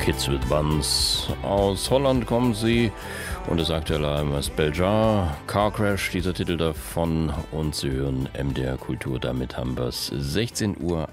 Kids with Buns. Aus Holland kommen sie und das aktuelle Album ist Beljar, Car Crash, dieser Titel davon, und sie hören MDR Kultur, damit haben wir es 16:51 Uhr.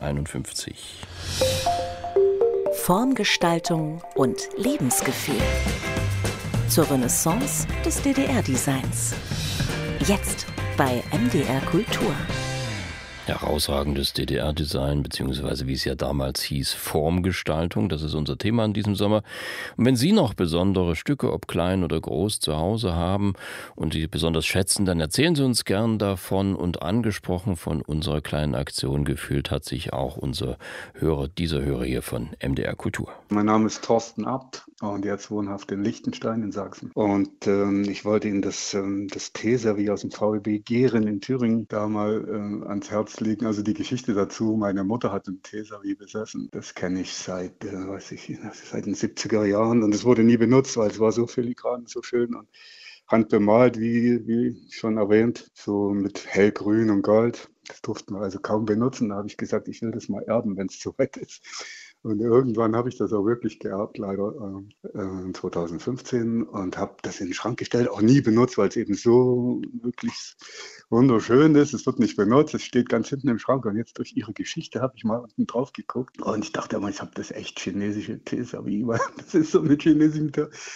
Formgestaltung und Lebensgefühl zur Renaissance des DDR-Designs. Jetzt bei MDR Kultur. Herausragendes DDR-Design, beziehungsweise wie es ja damals hieß, Formgestaltung, das ist unser Thema in diesem Sommer. Und wenn Sie noch besondere Stücke, ob klein oder groß, zu Hause haben und die besonders schätzen, dann erzählen Sie uns gern davon. Und angesprochen von unserer kleinen Aktion gefühlt hat sich auch dieser Hörer hier von MDR Kultur. Mein Name ist Thorsten Abt und jetzt wohnhaft in Liechtenstein in Sachsen. Und ich wollte Ihnen das Teeservice aus dem VEB Gehren in Thüringen da mal ans Herz legen. Also die Geschichte dazu: Meine Mutter hat ein Teeservice besessen. Das kenne ich seit den 70er Jahren, und es wurde nie benutzt, weil es war so filigran, so schön und handbemalt, wie schon erwähnt, so mit hellgrün und gold. Das durften wir also kaum benutzen. Da habe ich gesagt, ich will das mal erben, wenn es soweit ist. Und irgendwann habe ich das auch wirklich geerbt, leider 2015, und habe das in den Schrank gestellt, auch nie benutzt, weil es eben so wirklich wunderschön ist. Es wird nicht benutzt, es steht ganz hinten im Schrank, und jetzt durch Ihre Geschichte habe ich mal unten drauf geguckt und ich dachte immer, ich habe das echt chinesische Teeservice, weil das ist so mit chinesischem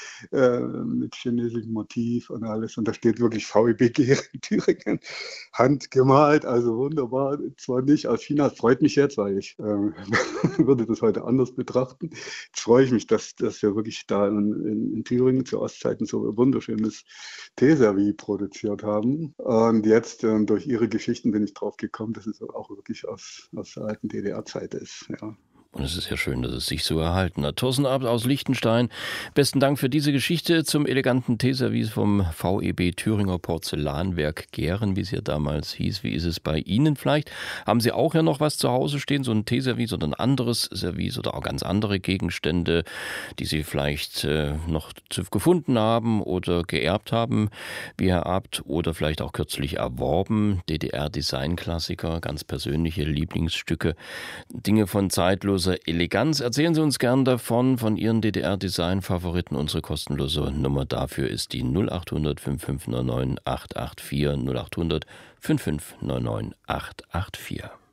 Motiv und alles, und da steht wirklich VEB Gehren Thüringen, handgemalt, also wunderbar. Zwar nicht aus China, das freut mich jetzt, weil ich würde das heute anders betrachten. Jetzt freue ich mich, dass wir wirklich da in Thüringen zu Ostzeiten so ein wunderschönes Teeservice produziert haben. Und jetzt durch Ihre Geschichten bin ich drauf gekommen, dass es auch wirklich aus der alten DDR-Zeit ist. Ja. Und es ist ja schön, dass es sich so erhalten hat. Thorsten Abt aus Liechtenstein, besten Dank für diese Geschichte zum eleganten Teeservice vom VEB Thüringer Porzellanwerk Gehren, wie es ja damals hieß. Wie ist es bei Ihnen vielleicht? Haben Sie auch ja noch was zu Hause stehen, so ein Teeservice oder ein anderes Service oder auch ganz andere Gegenstände, die Sie vielleicht noch gefunden haben oder geerbt haben, wie Herr Abt, oder vielleicht auch kürzlich erworben? DDR-Design-Klassiker, ganz persönliche Lieblingsstücke, Dinge von zeitloser Eleganz. Erzählen Sie uns gern davon, von Ihren DDR-Design-Favoriten. Unsere kostenlose Nummer dafür ist die 0800 5599 884, 0800 5599 884.